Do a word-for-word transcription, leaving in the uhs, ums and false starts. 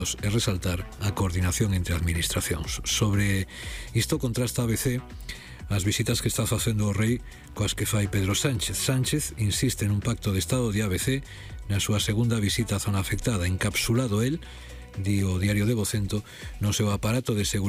e resaltar a coordinación entre administracións. Sobre isto contrasta a A B C as visitas que está facendo o rei coas que fai Pedro Sánchez. Sánchez insiste nun pacto de Estado de A B C na súa segunda visita á zona afectada, encapsulado el, di o diario de Vocento, no seu aparato de seguridade